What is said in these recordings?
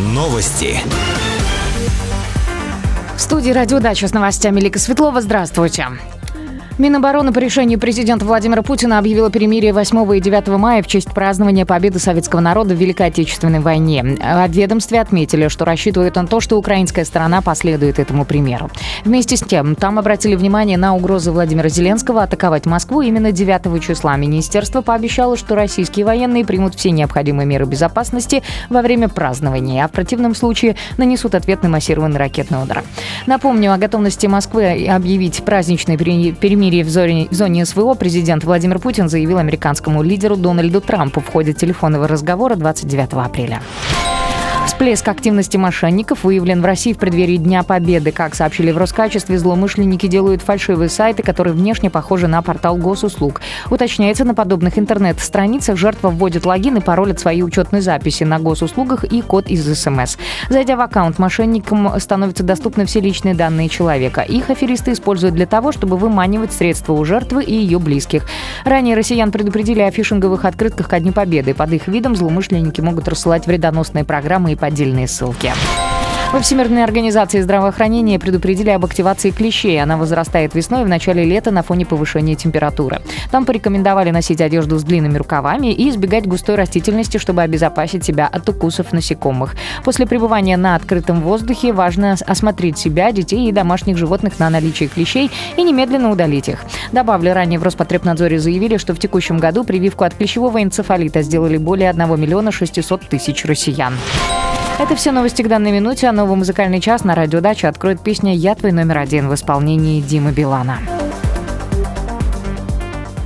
Новости. В студии «Радио Дача» с новостями Лика Светлова. Здравствуйте. Минобороны по решению президента Владимира Путина объявила перемирие 8 и 9 мая в честь празднования победы советского народа в Великой Отечественной войне. В ведомстве отметили, что рассчитывают на то, что украинская сторона последует этому примеру. Вместе с тем, там обратили внимание на угрозы Владимира Зеленского атаковать Москву именно 9 числа. Министерство пообещало, что российские военные примут все необходимые меры безопасности во время празднования, а в противном случае нанесут ответный массированный ракетный удар. Напомню, о готовности Москвы объявить праздничное перемирие в зоне СВО президент Владимир Путин заявил американскому лидеру Дональду Трампу в ходе телефонного разговора 29 апреля. Всплеск активности мошенников выявлен в России в преддверии Дня Победы. Как сообщили в Роскачестве, злоумышленники делают фальшивые сайты, которые внешне похожи на портал госуслуг. Уточняется, на подобных интернет-страницах жертва вводит логин и пароль от своей учетной записи на госуслугах и код из СМС. Зайдя в аккаунт, мошенникам становятся доступны все личные данные человека. Их аферисты используют для того, чтобы выманивать средства у жертвы и ее близких. Ранее россиян предупредили о фишинговых открытках ко Дню Победы. Под их видом злоумышленники могут рассылать вредоносные программы и поддельные ссылки. Во Всемирной организации здравоохранения предупредили об активации клещей. Она возрастает весной и в начале лета на фоне повышения температуры. Там порекомендовали носить одежду с длинными рукавами и избегать густой растительности, чтобы обезопасить себя от укусов насекомых. После пребывания на открытом воздухе важно осмотреть себя, детей и домашних животных на наличие клещей и немедленно удалить их. Добавлю, ранее в Роспотребнадзоре заявили, что в текущем году прививку от клещевого энцефалита сделали более 1 600 000 россиян. Это все новости к данной минуте. А новый музыкальный час на Радио Дача откроет песня «Я твой номер один» в исполнении Димы Билана.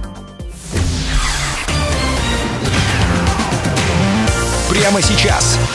Прямо сейчас